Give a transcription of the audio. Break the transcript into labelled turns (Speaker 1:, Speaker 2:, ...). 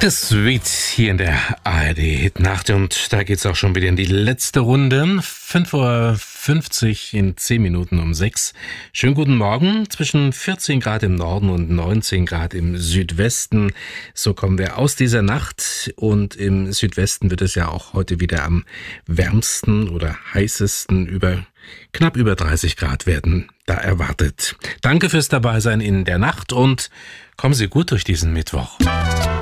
Speaker 1: Das Lied hier in der ARD Hitnacht und da geht's auch schon wieder in die letzte Runde. 5:50 Uhr in 10 Minuten um 6. Schönen guten Morgen. Zwischen 14 Grad im Norden und 19 Grad im Südwesten. So kommen wir aus dieser Nacht und im Südwesten wird es ja auch heute wieder am wärmsten oder heißesten knapp über 30 Grad werden da erwartet. Danke fürs Dabeisein in der Nacht und kommen Sie gut durch diesen Mittwoch.